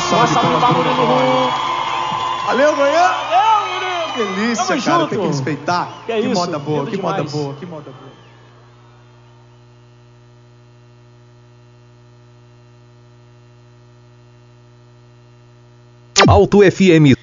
Salve de palmas pro Murilo. Valeu, Goiânia! Delícia, Tamo cara, junto. tem que respeitar. Que Que isso, moda boa, lindo que moda demais. boa, que moda boa. Alto FM